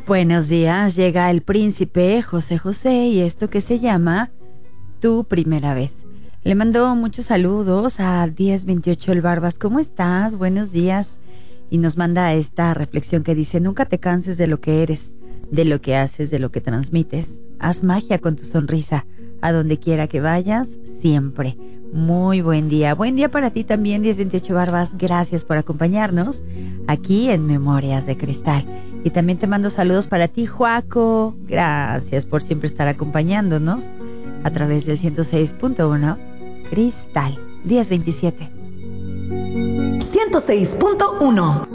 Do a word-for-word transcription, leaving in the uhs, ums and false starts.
Buenos días, llega el príncipe José José y esto que se llama Tu Primera Vez. Le mando muchos saludos a diez veintiocho El Barbas. ¿Cómo estás? Buenos días. Y nos manda esta reflexión que dice: nunca te canses de lo que eres, de lo que haces, de lo que transmites. Haz magia con tu sonrisa. A donde quiera que vayas, siempre. Muy buen día. Buen día para ti también, diez veintiocho Barbas. Gracias por acompañarnos aquí en Memorias de Cristal. Y también te mando saludos para ti, Joaco. Gracias por siempre estar acompañándonos a través del ciento seis punto uno Cristal. diez veintisiete. ciento seis punto uno